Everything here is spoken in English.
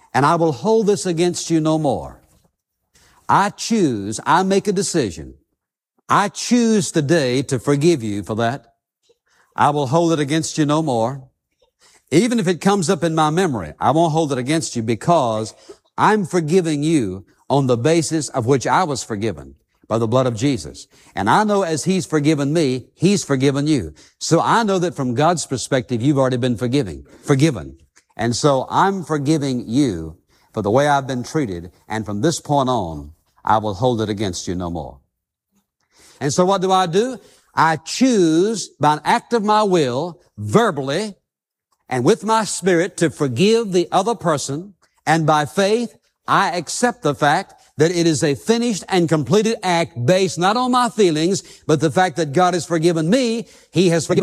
and I will hold this against you no more. I make a decision. I choose today to forgive you for that. I will hold it against you no more. Even if it comes up in my memory, I won't hold it against you because I'm forgiving you on the basis of which I was forgiven by the blood of Jesus. And I know as He's forgiven me, He's forgiven you. So I know that from God's perspective, you've already been forgiven. And so I'm forgiving you for the way I've been treated. And from this point on, I will hold it against you no more. And so what do? I choose by an act of my will, verbally, and with my spirit to forgive the other person. And by faith, I accept the fact that it is a finished and completed act based not on my feelings, but the fact that God has forgiven me. He has forgiven